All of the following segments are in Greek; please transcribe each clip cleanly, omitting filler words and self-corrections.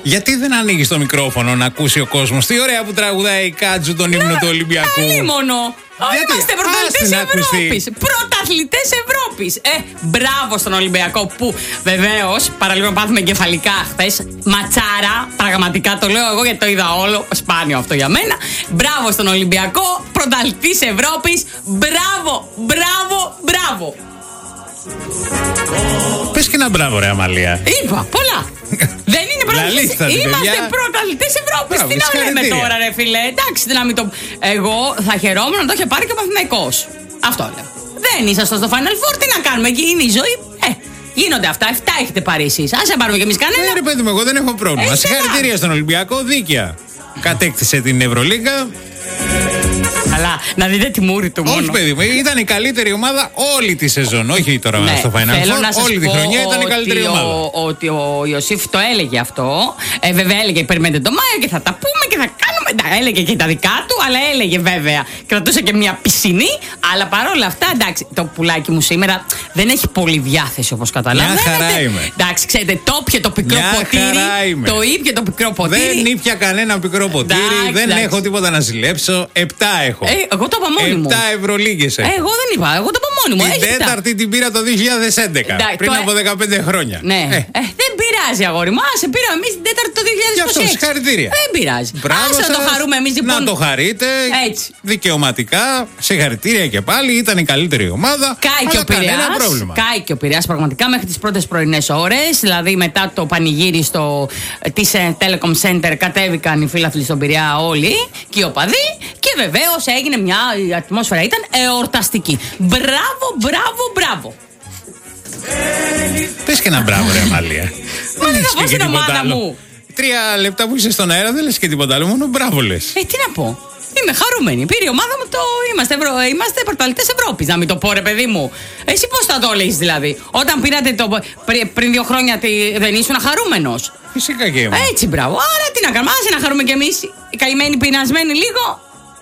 Γιατί δεν ανοίγεις το μικρόφωνο να ακούσει ο κόσμος? Τι ωραία που τραγουδάει η Κάτζου τον ύμνο του Ολυμπιακού. Μόνο. Είμαστε πρωταθλητές Ευρώπης. Πρωταθλητές Ευρώπης. Μπράβο στον Ολυμπιακό που βεβαίως παραλίγο να πάθουμε εγκεφαλικά χθες. Ματσάρα. Πραγματικά το λέω εγώ γιατί το είδα όλο. Σπάνιο αυτό για μένα. Μπράβο στον Ολυμπιακό. Πρωταθλητής Ευρώπης. Μπράβο, μπράβο, μπράβο. Πες και ένα μπράβο, ρε Αμαλία. Είπα πολλά. Δεν είναι πρωταθλητές. Είμαστε πρωταθλητές Ευρώπης. Τι να λέμε τώρα, ρε φίλε. Εντάξει, να μην το. Εγώ θα χαιρόμουν να το είχε πάρει και ο Παναθηναϊκός. Αυτό λέω. Δεν ήσασταν στο Final Four. Τι να κάνουμε, εκεί είναι η ζωή. Γίνονται αυτά. 7 έχετε πάρει εσείς. Ας πάρουμε κι εμείς κανένα. Ρε παιδί μου, εγώ δεν έχω πρόβλημα. Συγχαρητήρια στον Ολυμπιακό, δίκαια. Κατέκτησε την Ευρωλίγκα. Αλλά να δείτε τη μούρη του μόνο. Όχι, παιδί μου, ήταν η καλύτερη ομάδα όλη τη σεζόν. Όχι τώρα στο Final Four. Όλη τη χρονιά ήταν η καλύτερη ομάδα. Ότι ο Ιωσήφ το έλεγε αυτό. Βέβαια έλεγε περιμένετε το Μάιο και θα τα πούμε και θα κάνουμε. Έλεγε και τα δικά του, αλλά έλεγε βέβαια. Κρατούσε και μια πισινή. Αλλά παρόλα αυτά, εντάξει, το πουλάκι μου σήμερα δεν έχει πολύ διάθεση όπως καταλαβαίνετε. Μια χαρά είμαι. Εντάξει, ξέρετε, το ήπια το πικρό ποτήρι. Το ήπια το πικρό ποτήρι. Δεν ήπια κανένα πικρό ποτήρι. Δεν έχω τίποτα να ζηλέψω. 7 έχω. Εγώ το είπα μόνη μου. 7 Ευρωλίγκες έχω. Εγώ δεν είπα, εγώ το είπα μόνη μου. Την τέταρτη την πήρα το 2011. Πριν από 15 χρόνια. Ναι. Δεν πειράζει, αγόρι μου. Άσε, πήραμε εμείς την τέταρτη το 2026. Γι' αυτό συγχαρητήρια. Δεν πειράζει. Άσε να το χαρούμε εμείς λοιπόν. Να το χαρείτε. Έτσι. Δικαιωματικά. Συγχαρητήρια και πάλι. Ήταν η καλύτερη ομάδα. Κάει και ο Πειραιάς. Κάει και ο Πειραιάς πραγματικά μέχρι τις πρώτες πρωινές ώρες. Δηλαδή μετά το πανηγύρι της Telecom Center κατέβηκαν οι φίλαθλοι στον Πειραιά όλοι και οι οπαδοί. Και βεβαίως έγινε η ατμόσφαιρα ήταν εορταστική. Μπράβο, μπράβο, μπράβο. Πες και ένα μπράβο, ρε Αμαλία. Μα δεν θα πω στην ομάδα μου. 3 λεπτά που είσαι στον αέρα δεν λες και τίποτα άλλο, μόνο μπράβο λες. Τι να πω. Είμαι χαρούμενη. Πήρε η ομάδα μου το. Είμαστε πρωταθλητές Ευρώπης. Να μην το πω, ρε παιδί μου. Εσύ πώς θα το λες δηλαδή? Όταν πήρατε πριν 2 χρόνια δεν ήσουν χαρούμενος? Φυσικά και εγώ. Έτσι, μπράβο. Άρα τι να κάνουμε, άσε να χαρούμε κι εμείς. Οι καημένοι πεινασμένοι λίγο.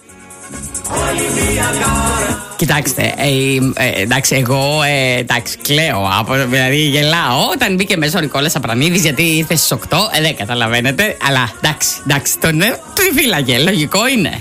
Κοιτάξτε, εντάξει, εγώ κλαίω, δηλαδή γελάω όταν μπήκε μέσα ο Νικόλας Απρανίδης γιατί ήρθε στις 8, δεν καταλαβαίνετε, αλλά εντάξει, τον φύλαγε, λογικό είναι.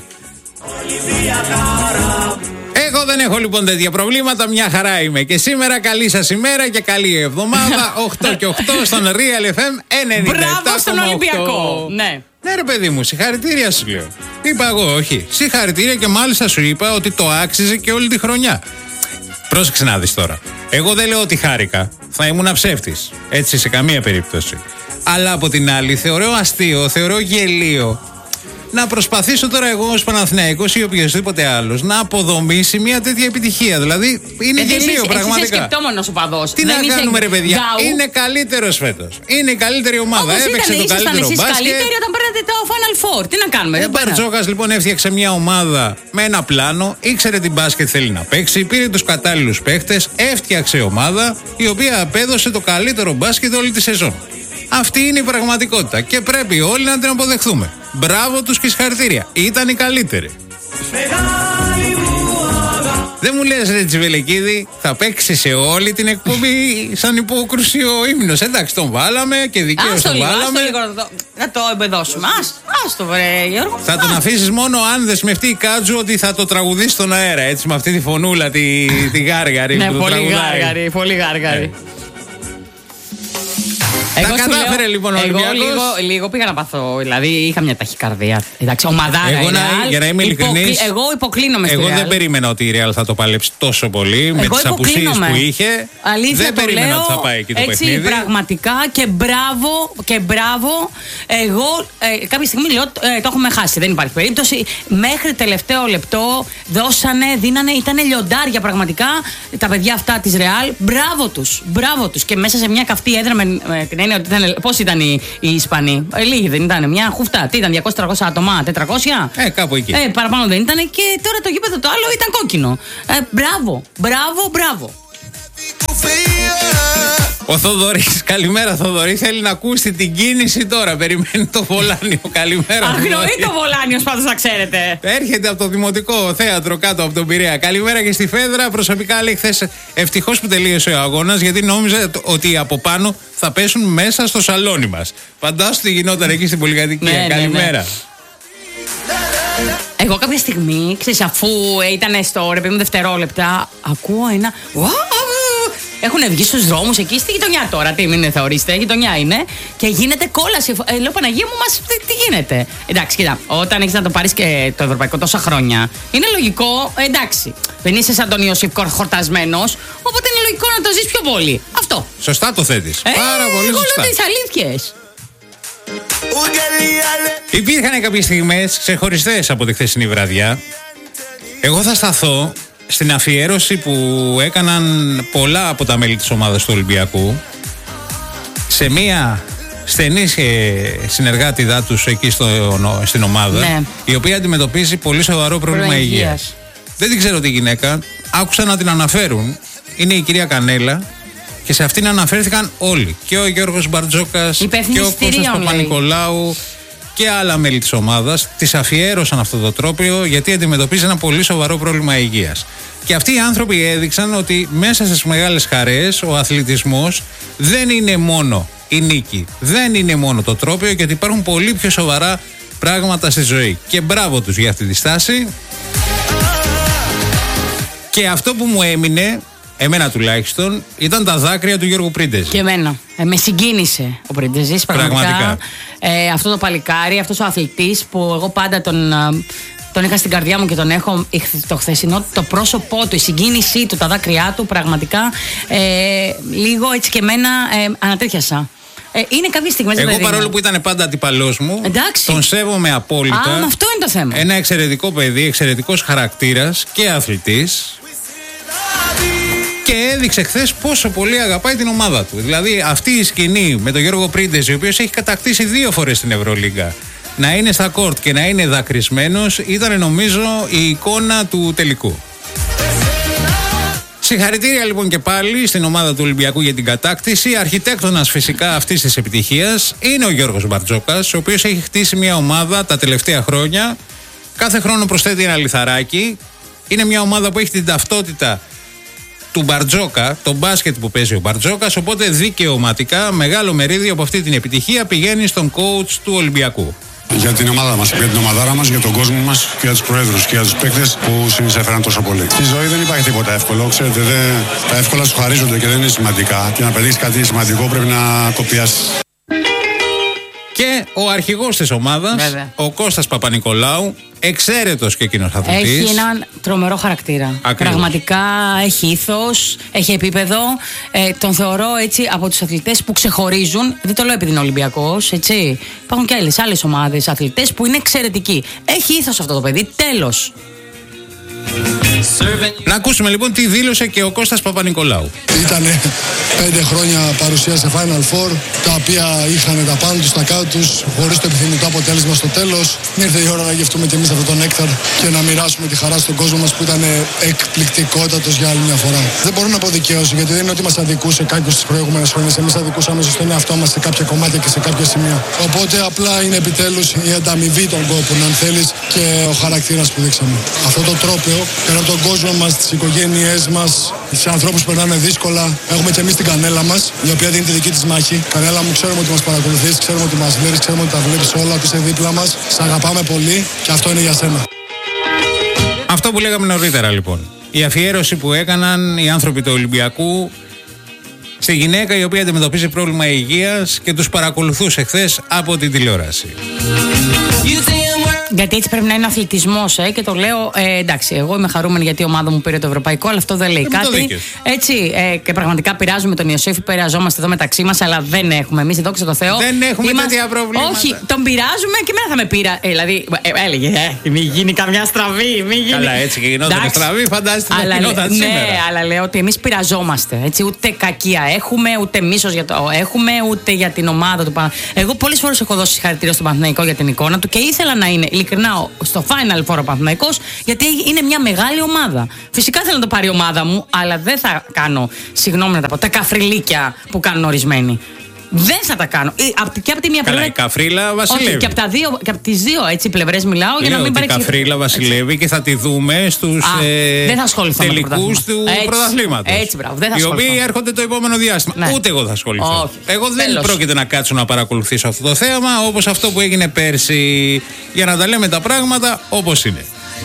Εγώ δεν έχω λοιπόν τέτοια προβλήματα, μια χαρά είμαι και σήμερα. Καλή σας ημέρα και καλή εβδομάδα. 8 και 8 στον Real FM 97,8. Μπράβο στον Ολυμπιακό. Ναι. Ναι, ρε παιδί μου, συγχαρητήρια σου λέω. Είπα εγώ, όχι. Συγχαρητήρια και μάλιστα σου είπα ότι το άξιζε και όλη τη χρονιά. Πρόσεξε να δεις τώρα. Εγώ δεν λέω ότι χάρηκα. Θα ήμουν ψεύτης. Έτσι σε καμία περίπτωση. Αλλά από την άλλη θεωρώ αστείο, θεωρώ γελίο να προσπαθήσω τώρα εγώ ως Παναθηναϊκός ή οποιοδήποτε άλλος να αποδομήσει μια τέτοια επιτυχία. Δηλαδή είναι γελίο πραγματικά. Είσαι σκεπτόμενος οπαδός. Τι να κάνουμε, ρε παιδιά. Είναι καλύτερος φέτος. Είναι η καλύτερη ομάδα. Έπαιξε το καλύτερο μπάσκετ. Καλύτεροι όταν παίρνετε το Final Four. Τι να κάνουμε. Ο Μπαρτζόκας λοιπόν έφτιαξε μια ομάδα με ένα πλάνο. Ήξερε τι μπάσκετ θέλει να παίξει. Πήρε τους κατάλληλους παίχτες. Έφτιαξε ομάδα η οποία απέδωσε το καλύτερο μπάσκετ όλη τη σεζόν. Αυτή είναι η πραγματικότητα και πρέπει όλοι να την αποδεχθούμε. Μπράβο τους και συγχαρητήρια. Ήταν οι καλύτεροι. Δεν μου λες, ρε Τσιβελεκίδη, θα παίξει σε όλη την εκπομπή σαν υπόκρουση ο ύμνος. Εντάξει, τον βάλαμε και δικαίως τον βάλαμε. Να το εμπεδώσουμε. Ας το βρε, Γιώργο. Θα τον αφήσεις μόνο αν δεσμευτεί η Κάτζου ότι θα το τραγουδήσει στον αέρα. Έτσι, με αυτή τη φωνούλα, τη γάργαρη. Ναι, πολύ γάργαρη. Τα κατάφερε λοιπόν ο Ολυμπιακός. Λίγο πήγα να πάθω. Δηλαδή είχα μια ταχυκαρδία. Εντάξει, ομαδάρα. Για να είμαι ειλικρινής, εγώ υποκλίνομαι στη Real. Εγώ Real. δεν περίμενα ότι η Real θα το παλέψει τόσο πολύ με τις απουσίες που είχε. Αλήθεια, δεν περίμενα ότι θα πάει εκεί το παιχνίδι. Έτσι, πραγματικά και μπράβο. Εγώ κάποια στιγμή λέω το έχουμε χάσει. Δεν υπάρχει περίπτωση. Μέχρι τελευταίο λεπτό δίνανε, ήταν λιοντάρια πραγματικά τα παιδιά αυτά της Real. Μπράβο τους. Και μέσα σε μια καυτή έδρα με την έννοια ότι ήταν. Πώς ήταν οι Ισπανοί? Λίγοι δεν ήταν? Μια χουφτά. Τι ήταν, 200-300 άτομα, 400? Κάπου εκεί. Παραπάνω δεν ήταν. Και τώρα το γήπεδο το άλλο ήταν κόκκινο. Μπράβο. Ο Θοδωρής, καλημέρα Θοδωρή, θέλει να ακούσει την κίνηση τώρα. Περιμένει το Βολάνιο. Καλημέρα. Αγνοεί το Βολάνιος, πάντως να ξέρετε. Έρχεται από το Δημοτικό Θέατρο κάτω από τον Πειραιά. Καλημέρα και στη Φέδρα. Προσωπικά λέει χθες ευτυχώς που τελείωσε ο αγώνας, γιατί νόμιζε ότι από πάνω θα πέσουν μέσα στο σαλόνι μας. Φαντάσου τι γινόταν εκεί στην πολυκατοικία. Καλημέρα. Εγώ κάποια στιγμή, ξέρεις, αφού ήταν στο ρε παιδί μου δευτερόλεπτα, ακούω ένα. Έχουν βγει στους δρόμους εκεί στη γειτονιά τώρα. Τι μην θεωρήσετε, γειτονιά είναι. Και γίνεται κόλαση. Λέω Παναγία μου, τι γίνεται. Εντάξει, κοίτα, όταν έχεις να το πάρεις και το ευρωπαϊκό τόσα χρόνια, είναι λογικό, εντάξει. Δεν είσαι σαν τον Ιωσήφ χορτασμένος, οπότε είναι λογικό να το ζεις πιο πολύ. Αυτό. Σωστά το θέτεις. Πάρα πολύ σωστά. Εγώ λέω τις αλήθειες. Υπήρχαν κάποιες στιγμές ξεχωριστές από τη χθεσινή βραδιά. Εγώ θα σταθώ στην αφιέρωση που έκαναν πολλά από τα μέλη της ομάδας του Ολυμπιακού σε μία στενή συνεργάτηδά τους εκεί στην ομάδα, ναι, η οποία αντιμετωπίζει πολύ σοβαρό πρόβλημα υγείας. Δεν την ξέρω τη γυναίκα, άκουσα να την αναφέρουν. Είναι η κυρία Κανέλα και σε αυτήν αναφέρθηκαν όλοι. Και ο Γιώργος Μπαρτζόκας και ο Κώστας Παπανικολάου και άλλα μέλη της ομάδας. Της αφιέρωσαν αυτό το τρόπαιο γιατί αντιμετωπίζει ένα πολύ σοβαρό πρόβλημα υγείας. Και αυτοί οι άνθρωποι έδειξαν ότι μέσα στις μεγάλες χαρές ο αθλητισμός δεν είναι μόνο η νίκη, δεν είναι μόνο το τρόπαιο, γιατί υπάρχουν πολύ πιο σοβαρά πράγματα στη ζωή. Και μπράβο τους για αυτή τη στάση. Και αυτό που μου έμεινε, εμένα τουλάχιστον, ήταν τα δάκρυα του Γιώργου Πρίντεζη. Και εμένα. Με συγκίνησε ο Πρίντεζης, πραγματικά. Αυτό το παλικάρι, αυτός ο αθλητής που εγώ πάντα τον είχα στην καρδιά μου και τον έχω, το χθεσινό, το πρόσωπό του, η συγκίνησή του, τα δάκρυά του, πραγματικά λίγο έτσι και εμένα ανατρίχιασα. Είναι κάποιες στιγμές. Εγώ παρόλο που ήταν πάντα αντιπαλός μου, εντάξει, τον σέβομαι απόλυτα. Αυτό είναι το θέμα. Ένα εξαιρετικό παιδί, εξαιρετικός χαρακτήρας και αθλητής. Και έδειξε χθες πόσο πολύ αγαπάει την ομάδα του. Δηλαδή αυτή η σκηνή με τον Γιώργο Πρίντεζη, ο οποίος έχει κατακτήσει 2 φορές την Ευρωλίγκα, να είναι στα κόρτ και να είναι δακρυσμένος, ήταν νομίζω η εικόνα του τελικού. Συγχαρητήρια λοιπόν και πάλι στην ομάδα του Ολυμπιακού για την κατάκτηση. Αρχιτέκτονας φυσικά αυτής της επιτυχίας είναι ο Γιώργος Μπαρτζόκας, ο οποίος έχει χτίσει μια ομάδα τα τελευταία χρόνια. Κάθε χρόνο προσθέτει ένα λιθαράκι. Είναι μια ομάδα που έχει την ταυτότητα του Μπαρτζόκα, το μπάσκετ που παίζει ο Μπαρτζόκας, οπότε δικαιωματικά μεγάλο μερίδιο από αυτή την επιτυχία πηγαίνει στον coach του Ολυμπιακού. Για την ομάδα μας, για την ομαδάρα μας, για τον κόσμο μας και για τους προέδρους και για τους παίκτες που συνεισέφεραν τόσο πολύ. Στη ζωή δεν υπάρχει τίποτα εύκολο. Ξέρετε, τα εύκολα σου χαρίζονται και δεν είναι σημαντικά. Και να πετύχεις κάτι σημαντικό πρέπει να το πιάσεις. Και ο αρχηγός της ομάδας, ο Κώστας Παπανικολάου, εξαίρετος και εκείνος αθλητής. Έχει έναν τρομερό χαρακτήρα. Ακριβώς. Πραγματικά έχει ήθος, έχει επίπεδο. Τον θεωρώ έτσι από τους αθλητές που ξεχωρίζουν. Δεν το λέω επειδή είναι Ολυμπιακός, έτσι. Υπάρχουν και άλλες ομάδες αθλητές που είναι εξαιρετικοί. Έχει ήθος αυτό το παιδί. Τέλος. Να ακούσουμε λοιπόν τι δήλωσε και ο Κώστας Παπανικολάου. Ήτανε 5 χρόνια παρουσία σε Final Four, τα οποία είχαν τα πάνω τους, τα κάτω τους, χωρίς το επιθυμητό αποτέλεσμα στο τέλος. Ήρθε η ώρα να γευτούμε και εμείς αυτό το νέκταρ και να μοιράσουμε τη χαρά στον κόσμο μας που ήταν εκπληκτικότατος για άλλη μια φορά. Δεν μπορώ να πω δικαίωση, γιατί δεν είναι ότι μας αδικούσε κάποιος στις προηγούμενες χρονιές. Εμείς αδικούσαμε στον εαυτό μας σε κάποια κομμάτια και σε κάποια σημεία. Οπότε απλά είναι επιτέλους η ανταμοιβή των κόπων, αν θέλεις, και ο χαρακτήρας που δείξαμε. Αυτό το τρόπαιο πέρα από τον κόσμο μας, τις οικογένειές μας, τους ανθρώπους που περνάνε δύσκολα. Έχουμε και εμείς την Κανέλα μας, η οποία δίνει τη δική της μάχη. Κανέλα μου, ξέρουμε ότι μας παρακολουθείς, ξέρουμε ότι μας βλέπεις, ξέρουμε ότι τα βλέπεις όλα, ότι είσαι δίπλα μας. Σ' αγαπάμε πολύ και αυτό είναι για σένα. Αυτό που λέγαμε νωρίτερα λοιπόν. Η αφιέρωση που έκαναν οι άνθρωποι του Ολυμπιακού στη γυναίκα η οποία αντιμετωπίζει πρόβλημα υγείας και τους παρακολουθούσε χθες από την τηλεόραση. Γιατί έτσι πρέπει να είναι αθλητισμός, και το λέω, εντάξει, εγώ είμαι χαρούμενη γιατί η ομάδα μου πήρε το ευρωπαϊκό, αλλά αυτό δεν λέει κάτι. Έτσι, και πραγματικά πειράζουμε τον Ιωσήφ, πειραζόμαστε εδώ μεταξύ μας, αλλά δεν έχουμε εμείς, δόξα τω Θεώ. Δεν έχουμε τέτοια προβλήματα. Όχι, τον πειράζουμε και εμένα θα με πείρα. Δηλαδή, έλεγε, μη γίνει καμιά στραβή, μη γίνει. Καλά, έτσι και γινόταν στραβή, φαντάζεστε να γινόταν σήμερα. Ναι, αλλά λέω ότι εμείς πειραζόμαστε. Έτσι, ούτε κακία έχουμε, ούτε μίσος έχουμε, ούτε για την ομάδα του. Εγώ πολλές φορές έχω δώσει συγχαρητήρια στον Παναθηναϊκό για την εικόνα του και ήθελα να είναι. ειλικρινά στο Final Four ο Παναθηναϊκός, γιατί είναι μια μεγάλη ομάδα. Φυσικά θέλω να το πάρει η ομάδα μου, αλλά δεν θα κάνω, συγγνώμη να τα πω, τα καφριλίκια που κάνουν ορισμένοι. Δεν θα τα κάνω. Και από τη μία πλευρά. Η καφρίλα βασιλεύει. Όχι, και από τις δύο έτσι πλευρές μιλάω για να μην παρεξηγηθώ. Η καφρίλα βασιλεύει και θα τη δούμε στους τελικούς του πρωταθλήματος. Έτσι, μπράβο. Δεν θα ασχοληθώ. Οι οποίοι έρχονται το επόμενο διάστημα. Ναι. Ούτε εγώ θα ασχοληθώ. Όχι. Εγώ δεν πρόκειται να κάτσω να παρακολουθήσω αυτό το θέμα, όπως αυτό που έγινε πέρσι. Για να τα λέμε τα πράγματα όπως είναι.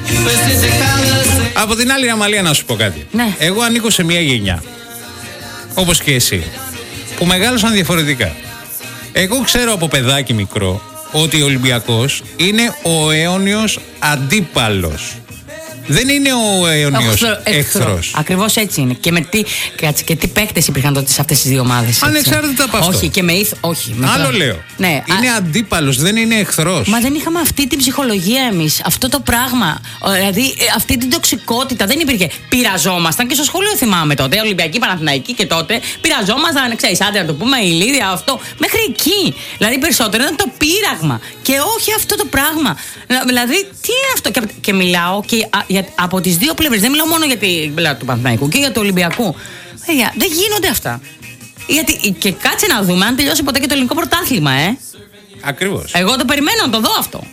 Από την άλλη, Αμαλία, να σου πω κάτι. Ναι. Εγώ ανήκω σε μια γενιά, όπως και εσύ, που μεγάλωσαν διαφορετικά. Εγώ ξέρω από παιδάκι μικρό ότι ο Ολυμπιακός είναι ο αιώνιος αντίπαλος. Δεν είναι ο αιώνιος εχθρός. Ακριβώς έτσι είναι. Και τι παίκτες υπήρχαν τότε σε αυτές τις δύο ομάδες. Ανεξάρτητα από αυτό. Όχι, και με όχι. Άλλο λέω. Ναι, είναι αντίπαλος, δεν είναι εχθρός. Μα δεν είχαμε αυτή την ψυχολογία εμείς. Αυτό το πράγμα. Δηλαδή αυτή την τοξικότητα δεν υπήρχε. Πειραζόμασταν και στο σχολείο θυμάμαι τότε. Ολυμπιακή, Παναθηναϊκή και τότε. Πειραζόμασταν, ξέρεις, άντε να το πούμε, η Λίδια, αυτό. Μέχρι εκεί. Δηλαδή περισσότερο ήταν το πείραγμα. Και όχι αυτό το πράγμα. Δηλαδή τι είναι αυτό. Και μιλάω και από τις δύο πλευρές. Δεν μιλάω μόνο για την πλευρά του Παναθηναϊκού και για του Ολυμπιακού. Δεν γίνονται αυτά. Γιατί και κάτσε να δούμε αν τελειώσει ποτέ και το ελληνικό πρωτάθλημα, Ακριβώς. Εγώ το περιμένω να το δω αυτό.